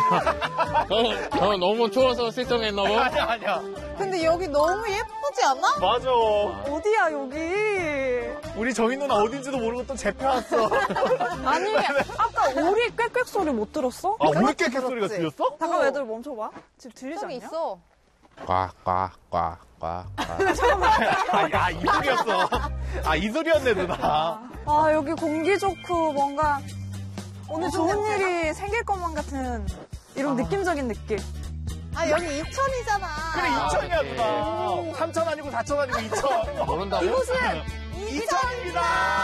저 너무 추워서 실성했나 봐. 아니야. 근데 여기 너무 예쁘지 않아? 맞아. 어디야, 여기? 우리 정인 누나 어딘지도 모르고 또 재패왔어. 아니, 아까 오리 꽥꽥 소리 못 들었어? 아, 우리 깨끗 소리가 들렸어? 잠깐 애들 멈춰봐. 지금 들리지 저기 않냐? 있어. 꽉꽉꽉꽉꽉. 아, 이 소리였어. 아, 이 소리였네, 누나. 아, 여기 공기 좋고 뭔가 오늘 좋은 일이 생길 것만 같은 이런 느낌적인 느낌. 아, 여기 이천이잖아. 그래, 이천이야, 누나. 3천 아니고 4천 아니고 2천. 모른다고? 이곳은 이천입니다.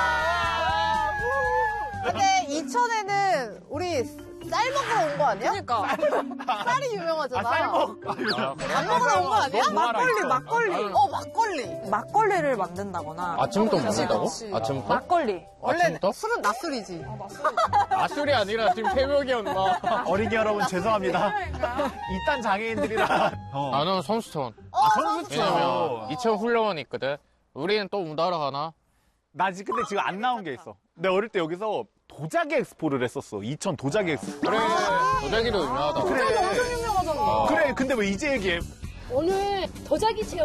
근데 이천에는 우리 쌀 먹으러 온 거 아니야? 그러니까. 쌀이 유명하잖아. 쌀먹. 밥 먹으러 온 거 아니야? 막걸리, 막걸리. 막걸리. 막걸리를 만든다거나. 아침부터 먹는다고? 그치. 아침부터? 막걸리. 원래 아침부터? 술은 낮술이지. 낮술이 아니라 지금 새벽이었나? 어린이 여러분, 죄송합니다. 이딴 장애인들이라. 나는 선수촌. 선수촌. 왜냐면 2천 훈련원이 있거든. 우리는 또 운동하러 가나? 나 근데 지금 안 나온 게 있어. 내가 어릴 때 여기서 도자기 엑스포를 했었어. 이천 도자기 엑스포. 그래. 도자기도 유명하다. 그래. 엄청 유명하잖아. 그래, 근데 왜 이제 얘기해? 오늘 도자기 체험.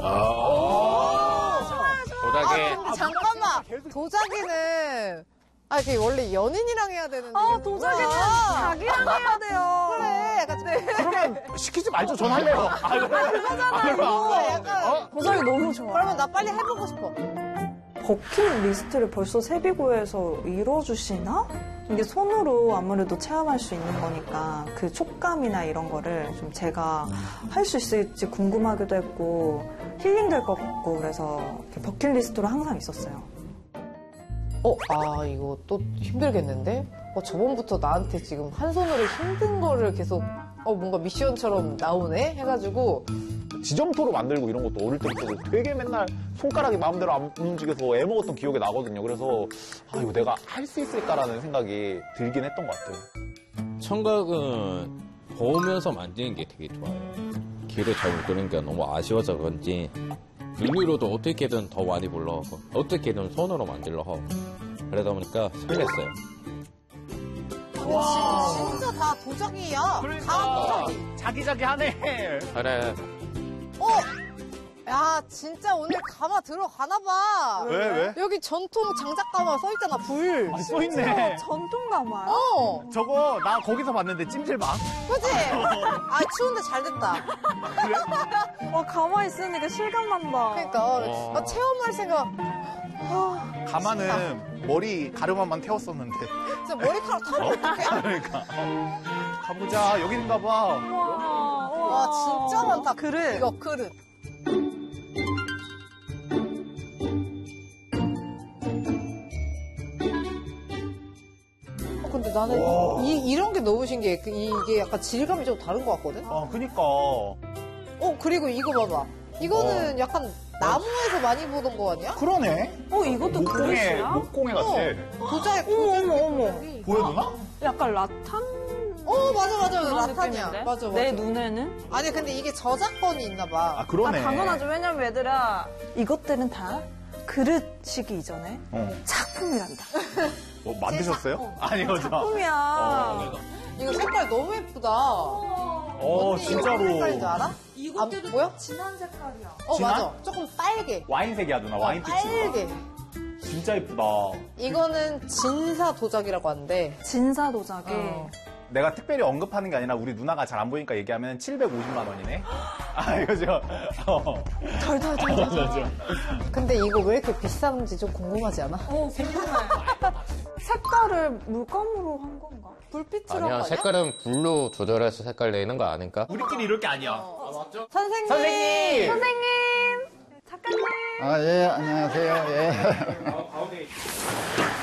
도자기. 근데 잠깐만. 도자기는 이게 원래 연인이랑 해야 되는데. 아, 도자기는 자기랑 해야 돼요. 그래. 약간 그러면 시키지 말죠. 전 할래요. 그거잖아요. 약간 도자기 너무 좋아. 그러면 나 빨리 해보고 싶어. 버킷리스트를 벌써 세비고에서 이뤄주시나? 이게 손으로 아무래도 체험할 수 있는 거니까 그 촉감이나 이런 거를 좀 제가 할 수 있을지 궁금하기도 했고 힐링될 것 같고 그래서 버킷리스트로 항상 있었어요. 이거 또 힘들겠는데? 저번부터 나한테 지금 한 손으로 힘든 거를 계속 뭔가 미션처럼 나오네? 해가지고 지점토로 만들고 이런 것도 어릴 때부터 되게 맨날 손가락이 마음대로 안 움직여서 애먹었던 기억이 나거든요. 그래서 이거 내가 할 수 있을까라는 생각이 들긴 했던 것 같아요. 청각은 보면서 만지는 게 되게 좋아요. 귀를 잘 못 들으니까 너무 아쉬워서 그런지 눈으로도 어떻게든 더 많이 보려고 어떻게든 손으로 만들려고 그러다 보니까 설렜어요. 근데 진짜 다 도자기야. 다 도자기. 자기자기하네. 그래. 야, 진짜 오늘 가마 들어가나 봐. 왜? 여기 전통 장작가마 써있잖아, 불. 써있네. 전통 가마요? 저거 나 거기서 봤는데 찜질방. 그치? 추운데 잘 됐다. 가만히 있으니까 실감 난다. 그러니까, 체험할 생각. 가마는 머리 가르마만 태웠었는데. 진짜 머리카락 타면 어떡해? 그러니까. 가보자. 여기 있는가 봐. 와, 진짜 많다. 그릇. 이거 그릇. 근데 나는 이런 게 너무 신기해. 이게 약간 질감이 좀 다른 것 같거든? 그니까. 그리고 이거 봐봐. 이거는 약간 나무에서 많이 보던 거 아니야? 그러네. 이것도 그릇이야? 목공예 같아. 도자기. 어머. 보여, 누나? 약간 라탄? 맞아. 그런 라탄이야. 느낌인데? 맞아. 내 눈에는? 아니, 근데 이게 저작권이 있나 봐. 그러네. 당연하죠. 왜냐면 얘들아, 이것들은 다 그릇이기 이전에 어. 작품이란다. 만드셨어요? 아니요, 저. 작품이야. 이거 색깔 너무 예쁘다. 진짜로. 무슨 색깔인지 알아? 안 보여? 진한 색깔이야. 진한? 맞아. 조금 빨개. 와인색이야, 누나. 와인빛이야. 빨개. 진짜 예쁘다. 이거는 진사 도자기라고 하는데. 진사 도자기. 내가 특별히 언급하는 게 아니라 우리 누나가 잘 안 보이니까 얘기하면 750만 원이네. 이거죠. 덜. 근데 이거 왜 이렇게 비싼지 좀 궁금하지 않아? 궁금해. 색깔을 물감으로 한 건가? 불빛으로 한 아니야, 거 아니야? 색깔은 불로 조절해서 색깔 내는 거 아닌가? 우리끼리 이럴 게 아니야. 선생님! 선생님! 작가님! 예, 안녕하세요. 예.